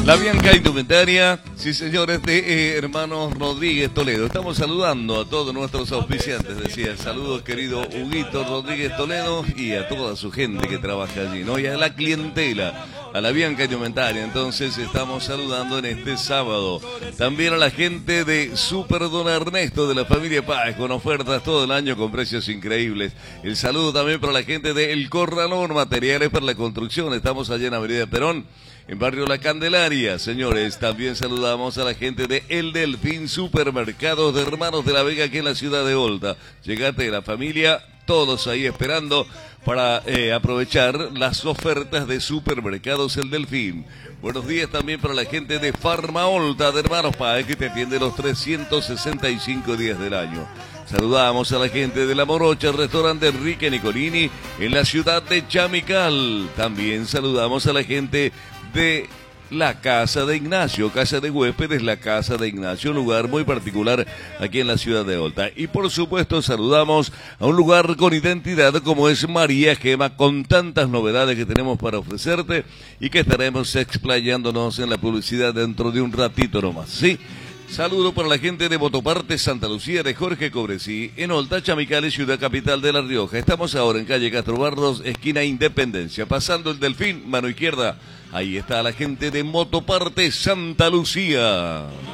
La Bianca Indumentaria, sí señores, de Hermanos Rodríguez Toledo. Estamos saludando a todos nuestros auspiciantes, decía. Saludos querido Huguito Rodríguez Toledo y a toda su gente que trabaja allí, ¿no? Y a la clientela, a la Bianca Indumentaria. Entonces estamos saludando en este sábado. También a la gente de Super Don Ernesto de la familia Páez, con ofertas todo el año con precios increíbles. El saludo también para la gente de El Corralón, materiales para la construcción. Estamos allá en Avenida Perón, en Barrio La Candelaria, señores. También saludamos a la gente de El Delfín, supermercados de Hermanos de la Vega, aquí en la ciudad de Olta. Llegate la familia, todos ahí esperando para aprovechar las ofertas de supermercados El Delfín. Buenos días también para la gente de Farma Olta, de Hermanos Páez, que te atiende los 365 días del año. Saludamos a la gente de La Morocha, el restaurante Enrique Nicolini, en la ciudad de Chamical. También saludamos a la gente de la Casa de Ignacio, Casa de Huéspedes, la Casa de Ignacio, un lugar muy particular aquí en la ciudad de Olta. Y por supuesto saludamos a un lugar con identidad como es María Gema, con tantas novedades que tenemos para ofrecerte y que estaremos explayándonos en la publicidad dentro de un ratito nomás, ¿sí? Saludo para la gente de Motopartes Santa Lucía de Jorge Cobresí, en Olta, Chamical, ciudad capital de La Rioja. Estamos ahora en calle Castro Barros, esquina Independencia, pasando el Delfín, mano izquierda. Ahí está la gente de Motopartes Santa Lucía.